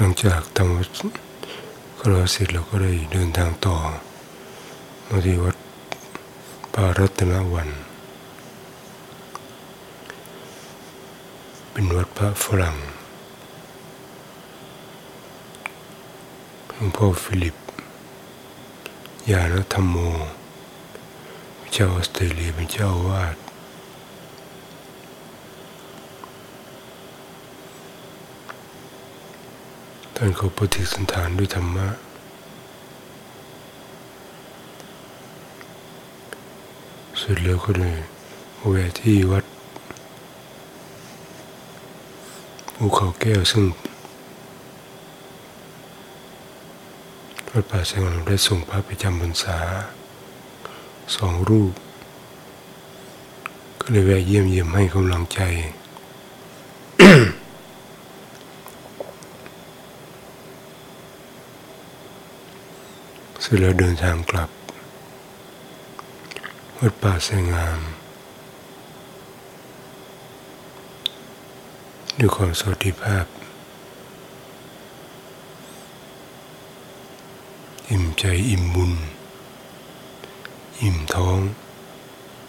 ลังจากทำวัดคราวเสร็จเราก็ได้เดินทางต่อมาที่วัดป่ารัตนวันเป็นวัดพระฝรั่งหลวงพ่อฟิลิปญาณธรรมโมเจ้าออสเตรเลียเป็นเจ้าอาวาสท่านเขาปฏิสันถานด้วยธรรมะเสร็จแล้วก็เลยแวะที่วัดภูเขาแก้วซึ่งวัดป่าแสงอารมณ์ได้ส่งพระไปจำพรรษา2 รูปก็เลยแวะเยี่ยมให้กำลังใจ เสร็จแล้วเดินทางกลับวัดป่าแสงงามด้วยความสวัสดิภาพอิ่มใจอิ่มบุญอิ่มท้อง